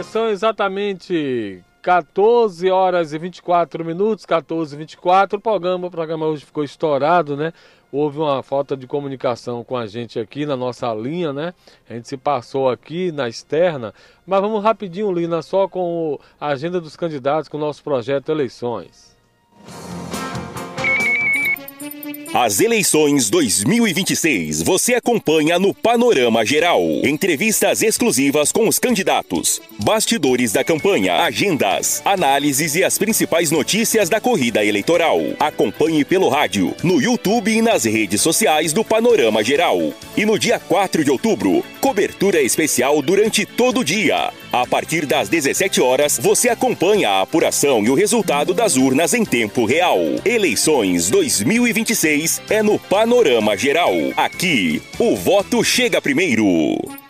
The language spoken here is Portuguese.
São exatamente 14 horas e 24 minutos, 14 e 24. O programa hoje ficou estourado, né? Houve uma falta de comunicação com a gente aqui na nossa linha, né? A gente se passou aqui na externa. Mas vamos rapidinho, Lina, só com a agenda dos candidatos, com o nosso projeto Eleições. As eleições 2026 você acompanha no Panorama Geral. Entrevistas exclusivas com os candidatos, bastidores da campanha, agendas, análises e as principais notícias da corrida eleitoral. Acompanhe pelo rádio, no YouTube e nas redes sociais do Panorama Geral. E no dia 4 de outubro, cobertura especial durante todo o dia. A partir das 17 horas, você acompanha a apuração e o resultado das urnas em tempo real. Eleições 2026 é no Panorama Geral. Aqui, o voto chega primeiro.